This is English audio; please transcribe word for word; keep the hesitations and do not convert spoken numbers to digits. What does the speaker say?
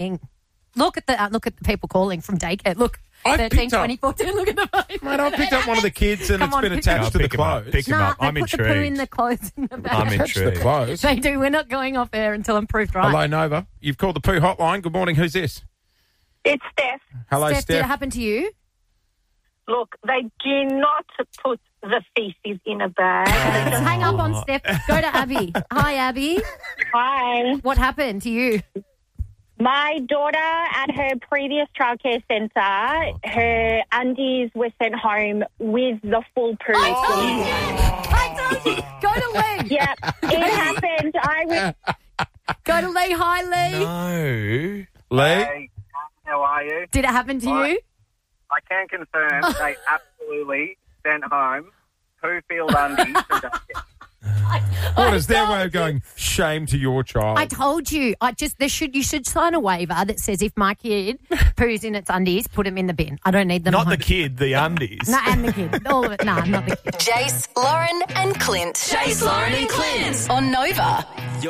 Look at the uh, look at the people calling from daycare. Look, I've thirteen, picked up- twenty, fourteen, look at the phone. Mate, I picked up one of the kids and Come it's on, been pick attached him to the up. Pick him up. clothes. Pick him Nah, up. they I'm put the poo intrigued. in the clothes in the bag. I'm Attached to the intrigued. clothes. They do. We're not going off air until I'm proved right. Hello, Nova. You've called the poo hotline. Good morning. Who's this? It's Steph. Hello, Steph, Steph. did it happen to you? Look, they do not put the feces in a bag. Let's hang up on Steph. Go to Abby. Hi, Abby. Hi. What happened to you? My daughter at her previous childcare centre, her undies were sent home with the full poo. I told you. I told you. Go to Lee. Yep, it happened. I was Go to Lee. Hi, Lee. No. Lee? Hey, how are you? Did it happen to Hi. you? I can confirm they absolutely sent home poo-filled undies from daycare. What is their told way of going, shame to your child? I told you. I just there should you should sign a waiver that says if my kid poos in its undies, put them in the bin. I don't need them. Not at the home. kid, the undies. No, and the kid. All of it. No, not the kid. Jace, Lauren, and Clint. Jace, Lauren, and Clint on Nova.